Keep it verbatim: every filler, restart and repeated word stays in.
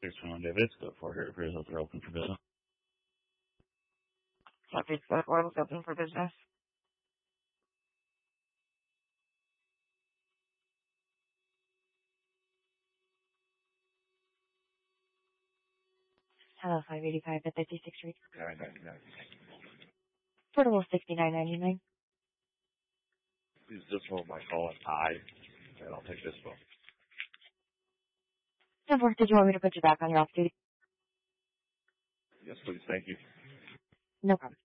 six one one David, go for her. Here's they're open for business. Southeast Fifth Ward is open for business. Hello, five eighty-five at fifty-sixth Street. nine ninety-nine. Portable sixty-nine ninety-nine. Please just hold my call and I, and I'll take this phone. ten four, did you want me to put you back on your off duty? Yes, please. Thank you. No problem.